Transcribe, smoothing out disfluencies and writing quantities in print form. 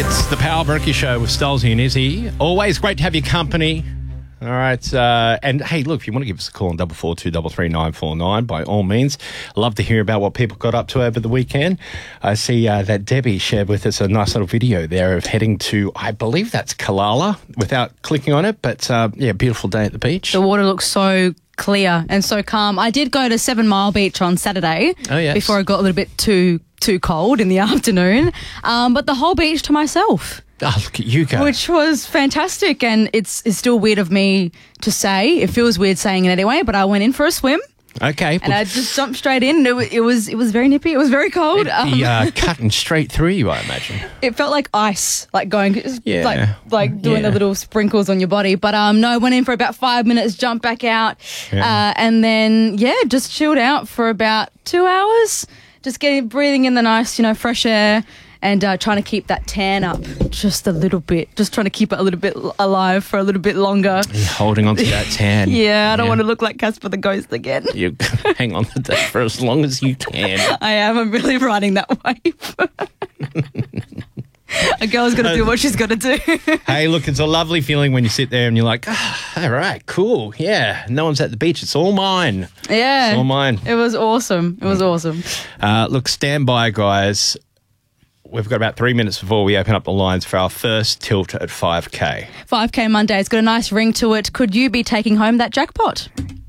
It's the Power Berkey Show with Stolzy and Izzy. Always great to have your company. All right. And hey, look, if you want to give us a call on 442333949, by all means. Love to hear about what people got up to over the weekend. I see that Debbie shared with us a nice little video there of heading to, I believe that's Kalala, without clicking on it. But yeah, beautiful day at the beach. The water looks so clear and so calm. I did go to 7 Mile Beach on Saturday. Oh, yes. Before it got a little bit too cold in the afternoon. But the whole beach to myself. Oh, look at you go. Which was fantastic, and it's still weird of me to say. It feels weird saying it anyway, but I went in for a swim. Okay. And I just jumped straight in. It was very nippy. It was very cold. Cutting straight through you, I imagine. It felt like ice, like going, Yeah. like doing the little sprinkles on your body. But no, I went in for about 5 minutes, jumped back out, and then just chilled out for about 2 hours, just breathing in the nice, fresh air. And trying to keep that tan up just a little bit. Just trying to keep it a little bit alive for a little bit longer. You're holding on to that tan. I don't want to look like Casper the Ghost again. You hang on to that for as long as you can. I am. I'm really riding that wave. A girl's got to do what she's got to do. Hey, look, it's a lovely feeling when you sit there and you're like, all right, cool. Yeah, no one's at the beach. It's all mine. Yeah. It's all mine. It was awesome. It was awesome. Look, stand by, guys. We've got about 3 minutes before we open up the lines for our first tilt at 5K. 5K Monday. It's got a nice ring to it. Could you be taking home that jackpot?